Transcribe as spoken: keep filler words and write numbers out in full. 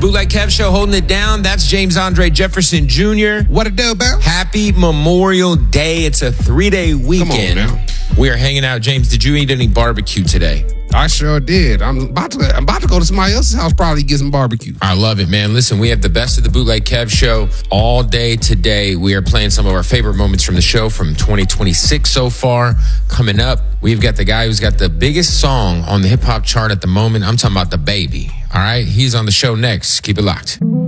Bootleg Kev Show, holding it down. That's James Andre Jefferson Junior What a do, Bounce? Happy Memorial Day. It's a three-day weekend. Come on now. We are hanging out. James, did you eat any barbecue today? I sure did. I'm about to I'm about to go to somebody else's house, probably get some barbecue. I love it, man. Listen, we have the best of the Bootleg Kev Show all day today. We are playing some of our favorite moments from the show from twenty twenty-six so far. Coming up, we've got the guy who's got the biggest song on the hip-hop chart at the moment. I'm talking about The Baby. All right? He's on the show next. Keep it locked.